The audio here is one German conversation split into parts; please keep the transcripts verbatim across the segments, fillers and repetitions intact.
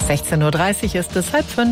sechzehn Uhr dreißig ist es, halb fünf.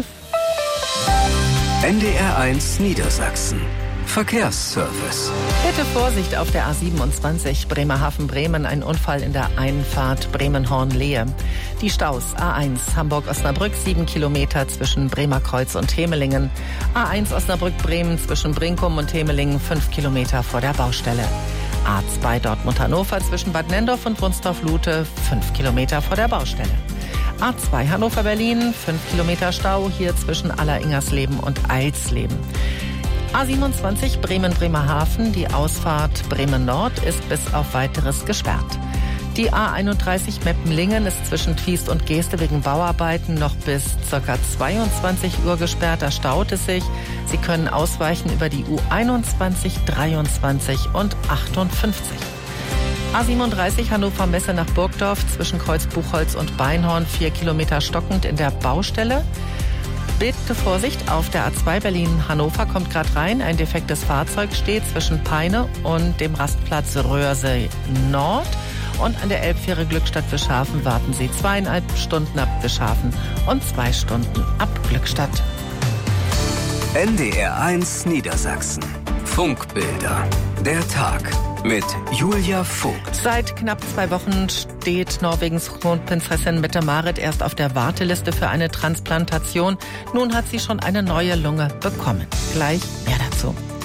N D R eins Niedersachsen. Verkehrsservice. Bitte Vorsicht auf der A siebenundzwanzig Bremerhaven-Bremen, ein Unfall in der Einfahrt Bremen-Horn-Lehe. Die Staus A eins Hamburg-Osnabrück, sieben Kilometer zwischen Bremerkreuz und Hemelingen. A eins Osnabrück-Bremen zwischen Brinkum und Hemelingen, fünf Kilometer vor der Baustelle. A zwei Dortmund-Hannover zwischen Bad Nendorf und Wunstorf-Lute, fünf Kilometer vor der Baustelle. A zwei Hannover-Berlin, fünf Kilometer Stau hier zwischen Aller-Ingersleben und Eilsleben. A siebenundzwanzig Bremen-Bremerhaven, die Ausfahrt Bremen-Nord ist bis auf Weiteres gesperrt. Die A einunddreißig Meppenlingen ist zwischen Twiest und Geeste wegen Bauarbeiten noch bis ca. zweiundzwanzig Uhr gesperrt. Da staut es sich. Sie können ausweichen über die U einundzwanzig, dreiundzwanzig und achtundfünfzig. A siebenunddreißig Hannover-Messe nach Burgdorf zwischen Kreuz-Buchholz und Beinhorn, vier Kilometer stockend in der Baustelle. Bitte Vorsicht auf der A zwei Berlin-Hannover, kommt gerade rein. Ein defektes Fahrzeug steht zwischen Peine und dem Rastplatz Röhrsee Nord. Und an der Elbfähre Glückstadt-Wischhafen warten Sie zweieinhalb Stunden ab Wischhafen und zwei Stunden ab Glückstadt. N D R eins Niedersachsen. Funkbilder. Der Tag mit Julia Vogt. Seit knapp zwei Wochen steht Norwegens Kronprinzessin Mette-Marit erst auf der Warteliste für eine Transplantation. Nun hat sie schon eine neue Lunge bekommen. Gleich mehr dazu.